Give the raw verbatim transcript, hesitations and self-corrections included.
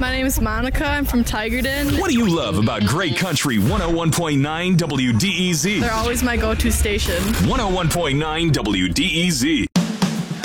My name is Monica. I'm from Tigerton. What do you love about Great Country one oh one point nine W D E Z? They're always my go-to station. one oh one point nine W D E Z.